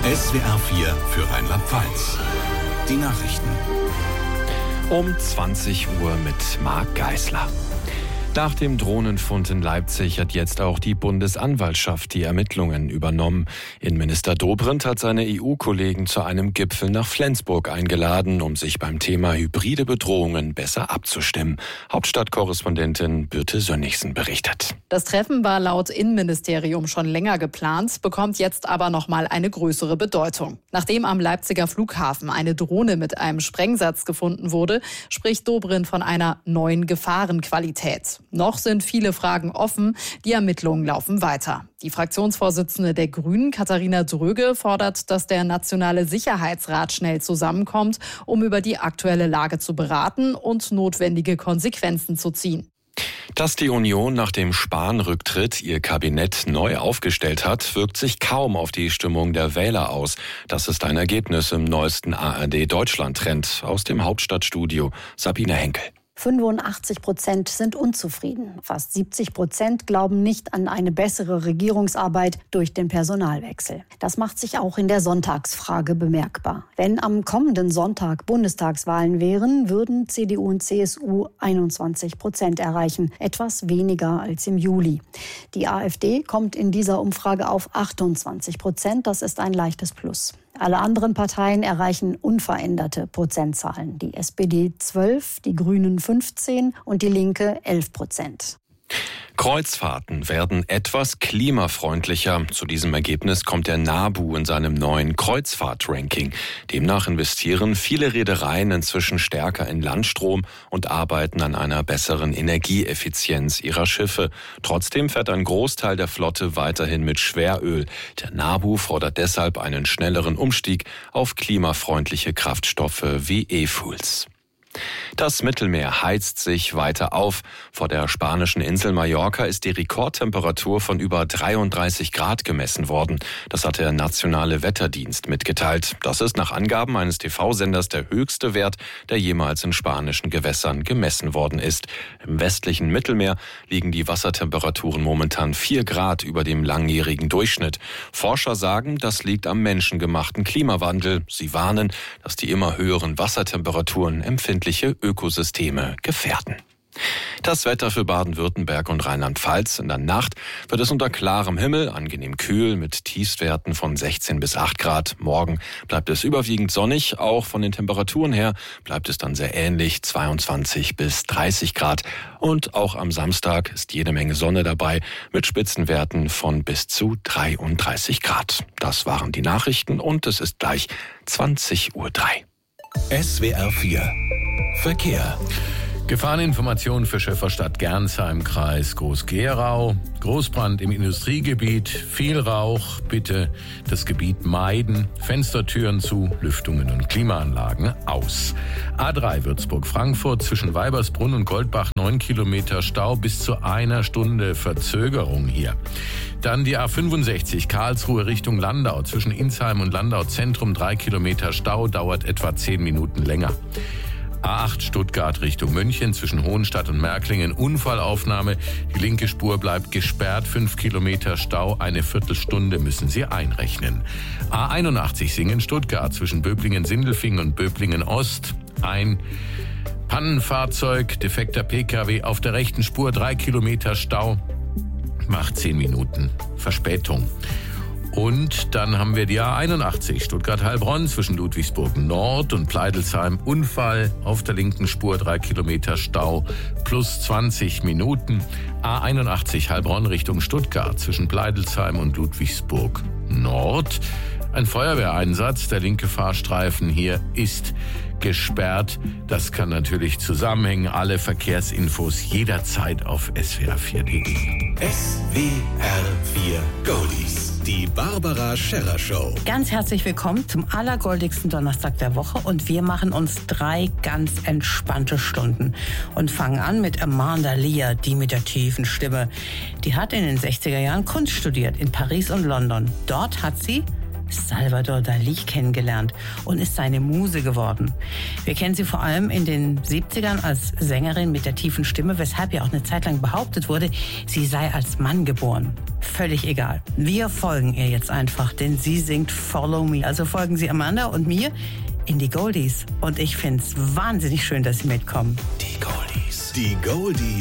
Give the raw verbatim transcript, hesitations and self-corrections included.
S W R vier für Rheinland-Pfalz. Die Nachrichten. Um zwanzig Uhr mit Marc Geisler. Nach dem Drohnenfund in Leipzig hat jetzt auch die Bundesanwaltschaft die Ermittlungen übernommen. Innenminister Dobrindt hat seine E U-Kollegen zu einem Gipfel nach Flensburg eingeladen, um sich beim Thema hybride Bedrohungen besser abzustimmen. Hauptstadtkorrespondentin Birte Sönnigsen berichtet. Das Treffen war laut Innenministerium schon länger geplant, bekommt jetzt aber nochmal eine größere Bedeutung. Nachdem am Leipziger Flughafen eine Drohne mit einem Sprengsatz gefunden wurde, spricht Dobrindt von einer neuen Gefahrenqualität. Noch sind viele Fragen offen, die Ermittlungen laufen weiter. Die Fraktionsvorsitzende der Grünen, Katharina Dröge, fordert, dass der Nationale Sicherheitsrat schnell zusammenkommt, um über die aktuelle Lage zu beraten und notwendige Konsequenzen zu ziehen. Dass die Union nach dem Spahn-Rücktritt ihr Kabinett neu aufgestellt hat, wirkt sich kaum auf die Stimmung der Wähler aus. Das ist ein Ergebnis im neuesten A R D-Deutschland-Trend aus dem Hauptstadtstudio. Sabine Henkel. fünfundachtzig Prozent sind unzufrieden. Fast siebzig Prozent glauben nicht an eine bessere Regierungsarbeit durch den Personalwechsel. Das macht sich auch in der Sonntagsfrage bemerkbar. Wenn am kommenden Sonntag Bundestagswahlen wären, würden C D U und C S U einundzwanzig Prozent erreichen, etwas weniger als im Juli. Die AfD kommt in dieser Umfrage auf achtundzwanzig Prozent, das ist ein leichtes Plus. Alle anderen Parteien erreichen unveränderte Prozentzahlen. Die S P D zwölf, die Grünen fünfzehn und die Linke elf Prozent. Kreuzfahrten werden etwas klimafreundlicher. Zu diesem Ergebnis kommt der NABU in seinem neuen Kreuzfahrt-Ranking. Demnach investieren viele Reedereien inzwischen stärker in Landstrom und arbeiten an einer besseren Energieeffizienz ihrer Schiffe. Trotzdem fährt ein Großteil der Flotte weiterhin mit Schweröl. Der NABU fordert deshalb einen schnelleren Umstieg auf klimafreundliche Kraftstoffe wie E-Fuels. Das Mittelmeer heizt sich weiter auf. Vor der spanischen Insel Mallorca ist die Rekordtemperatur von über dreiunddreißig Grad gemessen worden. Das hat der nationale Wetterdienst mitgeteilt. Das ist nach Angaben eines T V-Senders der höchste Wert, der jemals in spanischen Gewässern gemessen worden ist. Im westlichen Mittelmeer liegen die Wassertemperaturen momentan vier Grad über dem langjährigen Durchschnitt. Forscher sagen, das liegt am menschengemachten Klimawandel. Sie warnen, dass die immer höheren Wassertemperaturen empfindliche Ökosysteme gefährden. Das Wetter für Baden-Württemberg und Rheinland-Pfalz. In der Nacht wird es unter klarem Himmel angenehm kühl mit Tiefstwerten von sechzehn bis acht Grad. Morgen bleibt es überwiegend sonnig. Auch von den Temperaturen her bleibt es dann sehr ähnlich, zweiundzwanzig bis dreißig Grad. Und auch am Samstag ist jede Menge Sonne dabei mit Spitzenwerten von bis zu dreiunddreißig Grad. Das waren die Nachrichten und es ist gleich zwanzig Uhr drei. S W R vier Verkehr. Gefahreninformation für Schöfferstadt Gernsheim, Kreis Groß-Gerau. Großbrand im Industriegebiet, viel Rauch, bitte das Gebiet meiden. Fenstertüren zu, Lüftungen und Klimaanlagen aus. A drei Würzburg-Frankfurt zwischen Weibersbrunn und Goldbach neun Kilometer Stau, bis zu einer Stunde Verzögerung hier. Dann die A fünfundsechzig Karlsruhe Richtung Landau zwischen Insheim und Landau Zentrum drei Kilometer Stau, dauert etwa zehn Minuten länger. A acht Stuttgart Richtung München zwischen Hohenstadt und Märklingen Unfallaufnahme. Die linke Spur bleibt gesperrt, fünf Kilometer Stau, eine Viertelstunde müssen Sie einrechnen. A einundachtzig Singen-Stuttgart zwischen Böblingen-Sindelfingen und Böblingen-Ost. Ein Pannenfahrzeug, defekter P K W auf der rechten Spur, drei Kilometer Stau, macht zehn Minuten Verspätung. Und dann haben wir die A einundachtzig Stuttgart-Heilbronn zwischen Ludwigsburg Nord und Pleidelsheim. Unfall auf der linken Spur, drei Kilometer Stau, plus zwanzig Minuten. A einundachtzig Heilbronn Richtung Stuttgart zwischen Pleidelsheim und Ludwigsburg Nord. Ein Feuerwehreinsatz, der linke Fahrstreifen hier ist gesperrt. Das kann natürlich zusammenhängen. Alle Verkehrsinfos jederzeit auf S W R vier punkt de. S W R vier Goldies. Die Barbara Scherrer Show. Ganz herzlich willkommen zum allergoldigsten Donnerstag der Woche und wir machen uns drei ganz entspannte Stunden und fangen an mit Amanda Lear, die mit der tiefen Stimme. Die hat in den sechziger Jahren Kunst studiert in Paris und London. Dort hat sie Salvador Dalí kennengelernt und ist seine Muse geworden. Wir kennen sie vor allem in den siebzigern als Sängerin mit der tiefen Stimme, weshalb ja auch eine Zeit lang behauptet wurde, sie sei als Mann geboren. völlig egal. Wir folgen ihr jetzt einfach, denn sie singt Follow Me. Also folgen Sie Amanda und mir in die Goldies. Und ich find's wahnsinnig schön, dass Sie mitkommen. Die Goldies. Die Goldies